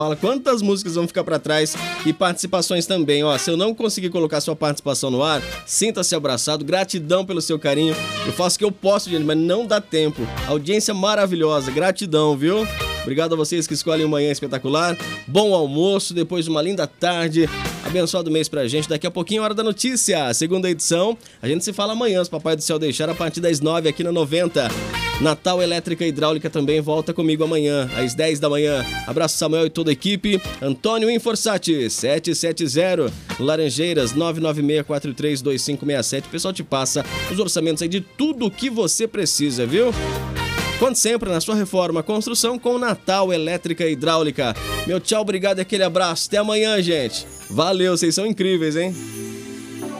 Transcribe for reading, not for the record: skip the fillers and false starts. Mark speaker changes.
Speaker 1: Fala quantas músicas vão ficar pra trás e participações também, ó. Se eu não conseguir colocar sua participação no ar, sinta-se abraçado, gratidão pelo seu carinho. Eu faço o que eu posso, gente, mas não dá tempo. Audiência maravilhosa, gratidão, viu? Obrigado a vocês que escolhem uma manhã espetacular. Bom almoço, depois de uma linda tarde. Abençoado mês pra gente. Daqui a pouquinho, Hora da Notícia, segunda edição. A gente se fala amanhã, se Papai do Céu deixar, a partir das 9 aqui na 90. Natal Elétrica e Hidráulica também volta comigo amanhã, às 10 da manhã. Abraço, Samuel e toda a equipe. Antônio Inforsati, 770. Laranjeiras, 996432567. O pessoal te passa os orçamentos aí de tudo o que você precisa, viu? Conte sempre na sua reforma, construção com Natal Elétrica e Hidráulica. Meu tchau, obrigado e aquele abraço. Até amanhã, gente. Valeu, vocês são incríveis, hein?